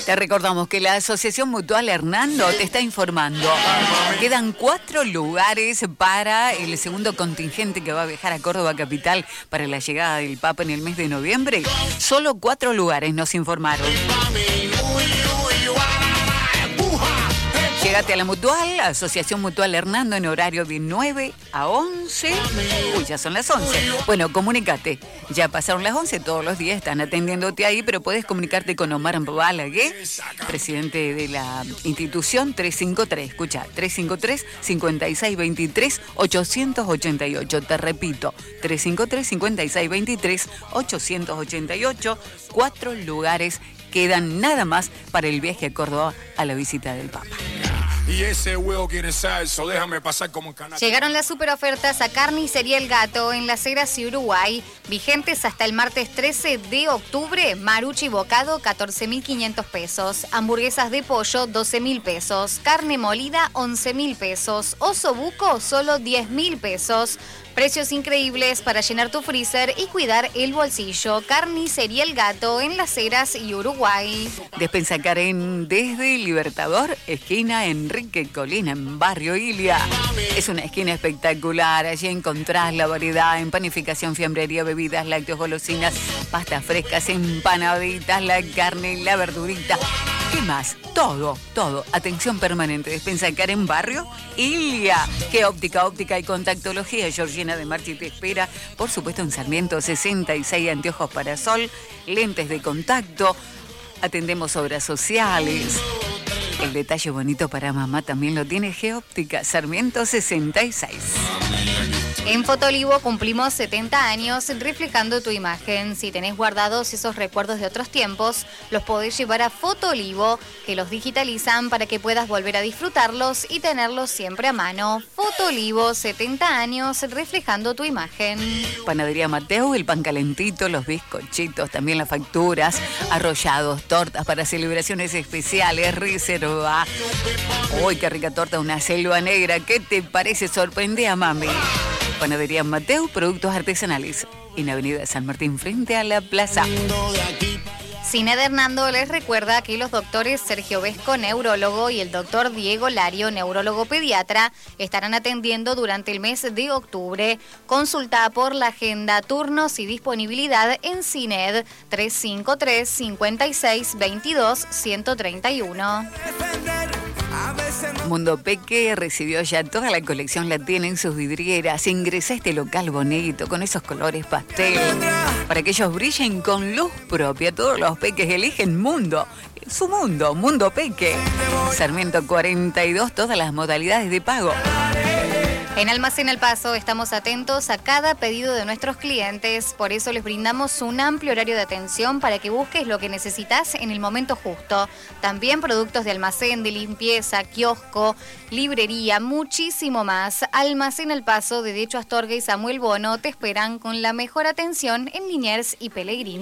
Te recordamos que la Asociación Mutual Hernando te está informando. Quedan 4 lugares para el segundo contingente que va a viajar a Córdoba Capital para la llegada del Papa en el mes de noviembre. Solo 4 lugares nos informaron. Llegate a la Mutual, Asociación Mutual Hernando, en horario de 9 a 11. Uy, ya son las 11. Bueno, comunícate. Ya pasaron las 11, todos los días están atendiéndote ahí, pero puedes comunicarte con Omar Balaguer, presidente de la institución. 353, escucha, 353-5623-888. Te repito, 353-5623-888. 4 lugares quedan nada más para el viaje a Córdoba a la visita del Papa. Y ese huevo quiere salso, déjame pasar como en canal. Llegaron las super ofertas a Carnicería El Gato en Las Heras y Uruguay, vigentes hasta el martes 13 de octubre. Maruchi bocado, 14.500 pesos. Hamburguesas de pollo, 12.000 pesos. Carne molida, 11.000 pesos. Oso buco, solo 10.000 pesos. Precios increíbles para llenar tu freezer y cuidar el bolsillo. Carnicería El Gato en Las Heras y Uruguay. Despensa Karen desde Libertador, esquina Enrique Colina, en Barrio Ilia. Es una esquina espectacular. Allí encontrás la variedad en panificación, fiambrería, bebidas, lácteos, golosinas, pastas frescas, empanaditas, la carne, la verdurita. ¿Qué más? Todo. Atención permanente. Despensa Karen, Barrio Ilia. Óptica y contactología. Georgina de Marchi te espera. Por supuesto, en Sarmiento 66, anteojos para sol, lentes de contacto. Atendemos obras sociales. El detalle bonito para mamá también lo tiene Geóptica, Sarmiento 66. En Fotolivo cumplimos 70 años reflejando tu imagen. Si tenés guardados esos recuerdos de otros tiempos, los podés llevar a Fotolivo, que los digitalizan para que puedas volver a disfrutarlos y tenerlos siempre a mano. Fotolivo, 70 años reflejando tu imagen. Panadería Mateo, el pan calentito, los bizcochitos, también las facturas, arrollados, tortas para celebraciones especiales, reserva. ¡Uy, qué rica torta! Una selva negra. ¿Qué te parece? Sorprende a mami. Panadería Mateo, productos artesanales, en Avenida San Martín, frente a la plaza. Cine de Hernando les recuerda que los doctores Sergio Vesco, neurólogo, y el doctor Diego Lario, neurólogo pediatra, estarán atendiendo durante el mes de octubre. Consulta por la agenda, turnos y disponibilidad en CINED 353 56 22 131. Mundo Peque recibió ya toda la colección, la tiene en sus vidrieras. Ingresa a este local bonito con esos colores pastel para que ellos brillen con luz propia. Todos los peques eligen su Mundo Peque. Sarmiento 42, todas las modalidades de pago. En Almacén El Paso estamos atentos a cada pedido de nuestros clientes, por eso les brindamos un amplio horario de atención para que busques lo que necesitas en el momento justo. También productos de almacén, de limpieza, kiosco, librería, muchísimo más. Almacén El Paso de Decho Astorga y Samuel Bono te esperan con la mejor atención en Liniers y Pellegrini.